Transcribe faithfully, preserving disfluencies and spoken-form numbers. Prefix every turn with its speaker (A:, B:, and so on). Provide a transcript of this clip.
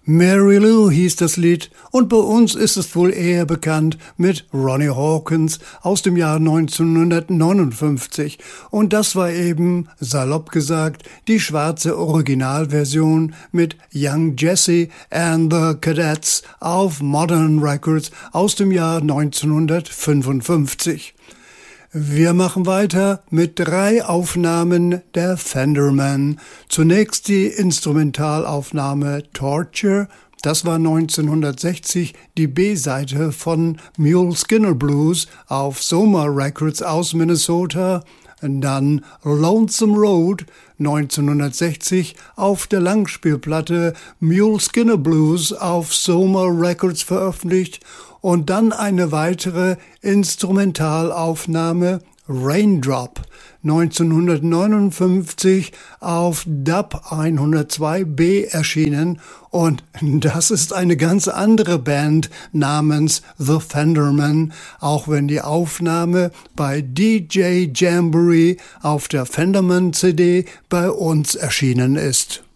A: Mary Lou hieß das Lied und bei uns ist es wohl eher bekannt mit Ronnie Hawkins aus dem Jahr neunzehnhundertneunundfünfzig. Und das war eben, salopp gesagt, die schwarze Originalversion mit Young Jesse and the Cadets auf Modern Records aus dem Jahr neunzehnhundertfünfundfünfzig. Wir machen weiter mit drei Aufnahmen der Fenderman. Zunächst die Instrumentalaufnahme Torture, das war neunzehnhundertsechzig die B-Seite von Mule Skinner Blues auf Soma Records aus Minnesota. Dann Lonesome Road neunzehnhundertsechzig auf der Langspielplatte Mule Skinner Blues auf Soma Records veröffentlicht und dann eine weitere Instrumentalaufnahme Raindrop neunzehnhundertneunundfünfzig auf Dub hundertzwei B erschienen und das ist eine ganz andere Band namens The Fenderman, auch wenn die Aufnahme bei D J Jamboree auf der Fenderman C D bei uns erschienen ist.